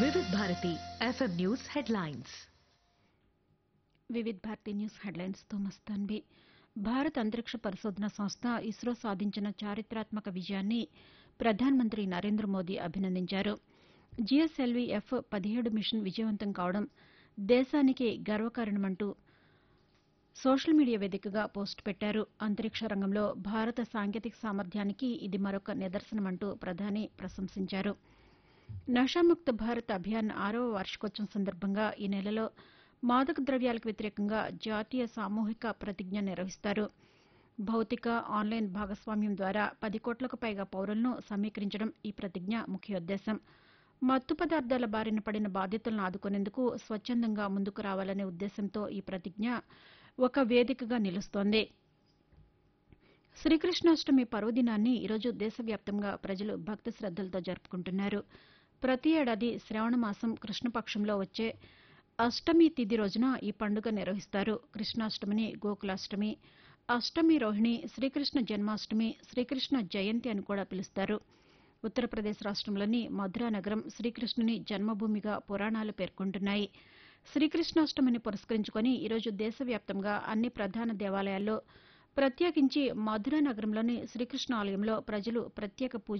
వివిధ Bharati FM news headlines. Vividh Bharati news హెడ్లైన్స్తో Mastanbi. భారత అంతరిక్ష పరిశోధన సంస్థ ఇస్రో సాధించిన చారిత్రాత్మక విజయాన్ని ప్రధానమంత్రి నరేంద్ర మోదీ అభినందించారు. జీఎస్ఎల్వీ F-17 మిషన్ విజయవంతం కావడం దేశానికి గర్వకారణమంటూ సోషల్ మీడియా వేదికగా పోస్టు పెట్టారు. అంతరిక్ష రంగంలో భారత సాంకేతిక సామర్థ్యానికి ఇది మరొక నిదర్శనమంటూ ప్రధాని ప్రశంసించారు. నషాముక్త భారత్ అభియాన్ 6వ వార్షికోత్సవం సందర్భంగా ఈ నెలలో మాదక ద్రవ్యాలకు వ్యతిరేకంగా జాతీయ సామూహిక ప్రతిజ్ఞ నిర్వహిస్తారు. భౌతిక, ఆన్లైన్ భాగస్వామ్యం ద్వారా 10 కోట్లకు పైగా పౌరులను సమీకరించడం ఈ ప్రతిజ్ఞ ముఖ్యోద్దేశం. మత్తు పదార్థాల బారిన పడిన బాధితులను ఆదుకునేందుకు స్వచ్చందంగా ముందుకు రావాలనే ఉద్దేశంతో ఈ ప్రతిజ్ఞ ఒక వేదికగా నిలుస్తోంది. శ్రీకృష్ణాష్టమి పర్వదినాన్ని ఈరోజు దేశవ్యాప్తంగా ప్రజలు భక్తి శ్రద్దలతో జరుపుకుంటున్నారు. ప్రతి ఏడాది శ్రావణ మాసం కృష్ణపక్షంలో వచ్చే అష్టమి తిథి రోజున ఈ పండుగ నిర్వహిస్తారు. కృష్ణాష్టమిని గోకులాష్టమి, అష్టమి రోహిణి, శ్రీకృష్ణ జన్మాష్టమి, శ్రీకృష్ణ జయంతి అని కూడా పిలుస్తారు. ఉత్తరప్రదేశ్ రాష్ట్రంలోని మథురా నగరం శ్రీకృష్ణుని జన్మభూమిగా పురాణాలు పేర్కొంటున్నాయి. శ్రీకృష్ణాష్టమిని పురస్కరించుకుని ఈరోజు దేశవ్యాప్తంగా అన్ని ప్రధాన దేవాలయాల్లో, ప్రత్యేకించి మథురా నగరంలోని శ్రీకృష్ణ ఆలయంలో ప్రజలు ప్రత్యేక పూజలు